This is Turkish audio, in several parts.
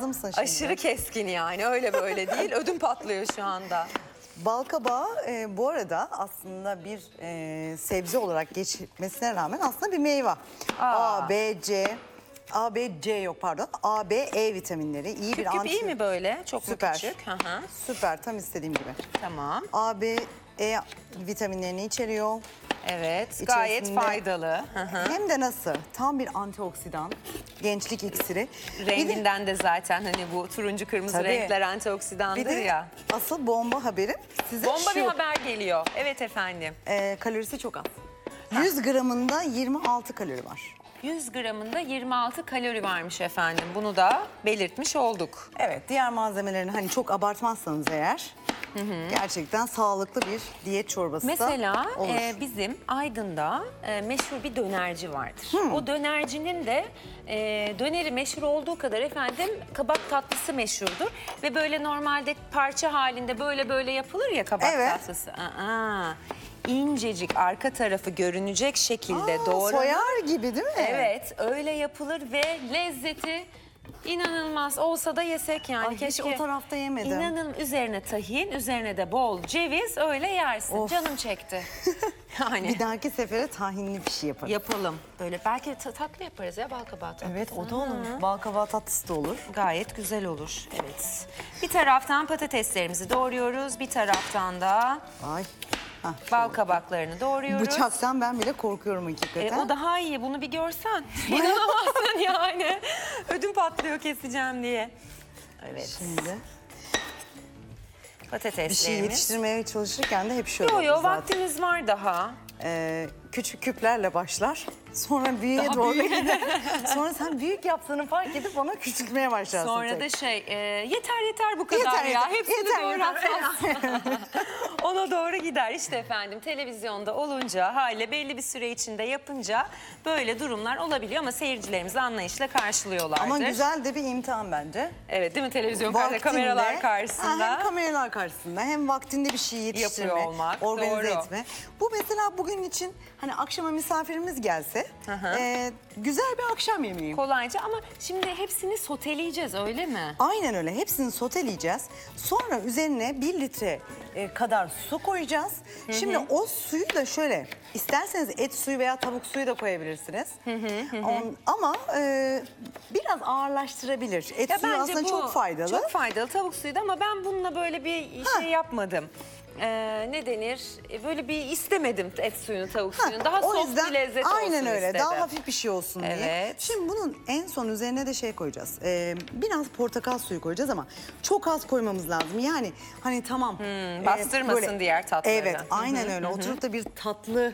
lazımsın şimdi. Aşırı keskin yani, öyle böyle değil. Ödüm patlıyor şu anda. Balkabağı bu arada aslında bir sebze olarak geçmesine rağmen aslında bir meyve. A, B, C yok pardon. A, B, E vitaminleri. İyi bir Küp iyi mi böyle? Çok Süper. mu küçük? Hı hı. Süper, tam istediğim gibi. Tamam. A, B, E vitaminlerini içeriyor. Evet, gayet İçerisinde- faydalı. Hı hı. Hem de nasıl? Tam bir antioksidan, gençlik iksiri. Bir de- Renginden de zaten hani bu turuncu kırmızı Tabii. renkler Bir antioksidandır de ya. asıl bomba haberim size Bomba şu. bir haber geliyor. Evet efendim. Kalorisi çok az. 100 gramında 26 kalori var. 100 gramında 26 kalori varmış efendim. Bunu da belirtmiş olduk. Evet, diğer malzemelerini hani çok abartmazsanız eğer gerçekten sağlıklı bir diyet çorbası Mesela da olur. bizim Aydın'da meşhur bir dönerci vardır. O dönercinin de döneri meşhur olduğu kadar efendim kabak tatlısı meşhurdur. Ve böyle normalde parça halinde böyle yapılır ya kabak Evet. tatlısı. İncecik arka tarafı görünecek şekilde doğranır. Soyar gibi değil mi? Evet, öyle yapılır ve lezzeti inanılmaz. Olsa da yesek yani. Ay, hiç o tarafta yemedim. İnanın, üzerine tahin, üzerine de bol ceviz, öyle yersin. Of. Canım çekti. Yani Bir dahaki sefere tahinli bir şey yaparız. yapalım. Böyle belki tatlı yaparız ya, balkabağı tatlısı. Evet, o da olur. Balkabağı tatlısı da olur. Gayet güzel olur. Evet. Bir taraftan patateslerimizi doğruyoruz, bir taraftan da Ay. Hah, bal kabaklarını doğruyoruz. bıçaktan ben bile korkuyorum hakikaten. O daha iyi, bunu bir görsen. İnanamazsın yani. Ödüm patlıyor keseceğim diye. Evet. Şimdi Patateslerimiz. bir şey yetiştirmeye çalışırken de hep şöyle Yo olur yo, zaten. vaktimiz var daha. Küçük küplerle başlar. Sonra büyüğe Daha doğru büyüğe. gider. Sonra sen büyük yaptığını fark edip ona küçültmeye başlarsın. Sonra da tek. yeter bu kadar ya. Hepsini yeter. doğratmaz. Ona doğru gider işte efendim. Televizyonda olunca, haliyle belli bir süre içinde yapınca böyle durumlar olabiliyor ama seyircilerimiz de anlayışla karşılıyorlardır. Ama güzel de bir imtihan bence. Evet, değil mi, televizyon karşısında, kameralar karşısında. Hem kameralar karşısında hem vaktinde bir şey yetiştirme, Yapıyor olmak, organize doğru. etme. Bu mesela bugün için hani akşama misafirimiz gelse güzel bir akşam yemeği. Kolayca, ama şimdi hepsini soteleyeceğiz, öyle mi? Aynen öyle. Hepsini soteleyeceğiz. Sonra üzerine 1 litre kadar su koyacağız. Şimdi o suyu da şöyle, isterseniz et suyu veya tavuk suyu da koyabilirsiniz. Ama biraz ağırlaştırabilir. Et suyu aslında çok faydalı. Çok faydalı tavuk suyu da, ama ben bununla böyle bir şey yapmadım. Ne denir? Böyle bir istemedim et suyunu, tavuk suyunu. Daha o soft yüzden bir lezzet olsun aynen öyle. istedim. Daha hafif bir şey olsun diye. Evet. Şimdi bunun en son üzerine de şey koyacağız. Biraz portakal suyu koyacağız ama çok az koymamız lazım. Yani hani tamam. Bastırmasın diğer tatları. Evet, aynen öyle. Oturup da bir tatlı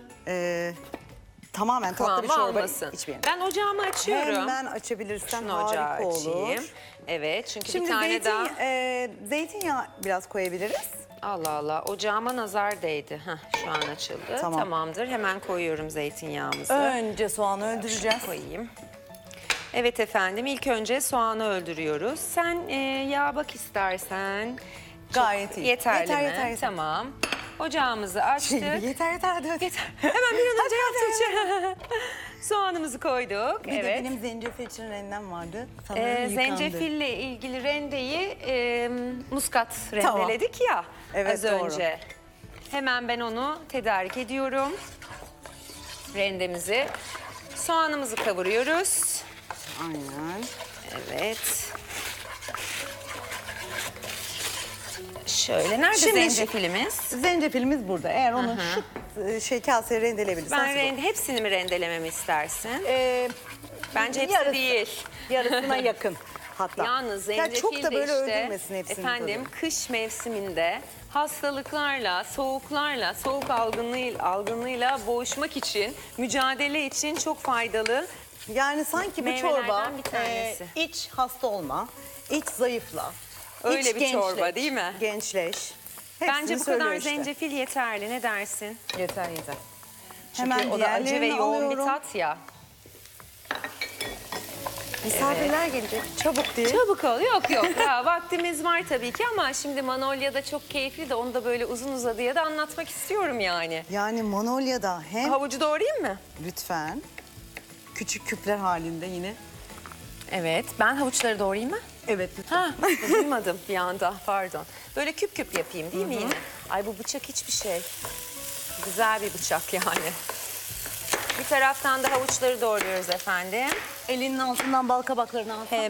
tamamen tatlı bir Kıvamı çorba almasın. içmeyelim. Ben ocağımı açıyorum. Hemen açabilirsen Şunu ocağa harika olur. açayım. Evet, çünkü Şimdi bir tane daha... zeytinyağı biraz koyabiliriz. Allah Allah, ocağıma nazar değdi. Şu an açıldı. Tamam. Tamamdır, hemen koyuyorum zeytinyağımızı. Önce soğanı öldüreceğiz. Koyayım. Evet efendim, ilk önce soğanı öldürüyoruz. Sen yağ bak istersen. Gayet iyi. Yeterli mi? Yeter. Tamam. Ocağımızı açtık. Yeter hadi. Yeter. Hemen bir an önce yaptık. Soğanımızı koyduk. Bir de benim zencefil için rendem vardı. Sanırım yıkandı. Zencefille ilgili rendeyi muskat rendeledik ya Evet, az doğru. önce. Hemen ben onu tedarik ediyorum. Rendemizi. Soğanımızı kavuruyoruz. Aynen. Evet. Şöyle, nerede Şimdi zencefilimiz? Zencefilimiz burada. Eğer onu şu kaseye rendeleyebilirsen. Ben hepsini mi rendelememi istersin? Bence hepsi yarısı. değil. Yarısına yakın hatta. Yalnız Ya zencefil çok da de böyle işte öldürmesin hepsini. efendim tabii. kış mevsiminde hastalıklarla, soğuklarla, soğuk algınlığıyla boğuşmak için, mücadele için çok faydalı. Yani sanki bu Meyvelerden çorba bir tanesi. iç hasta olma, iç zayıfla. Öyle iç bir çorba gençleş, değil mi? Gençleş. Bence Hepsini bu kadar söylüyor işte. zencefil yeterli. Ne dersin? Yeter. Çünkü Hemen o da acı ve diğerlerini yoğun bir alıyorum. tat ya. Misafirler gelecek. Çabuk diye. Çabuk ol. Yok. Ya, vaktimiz var tabii ki, ama şimdi Manolya da çok keyifli de, onu da böyle uzun uzadıya da anlatmak istiyorum yani. Yani Manolya'da hem Havucu doğrayayım mı? lütfen küçük küpler halinde yine. Evet. Ben havuçları doğrayayım mı? Evet. Ha, duymadım bir anda, pardon. Böyle küp küp yapayım değil mi yine? Ay bu bıçak hiçbir şey. Güzel bir bıçak yani. Bir taraftan da havuçları doğruyoruz efendim. Elinin altından bal kabaklarını alsana.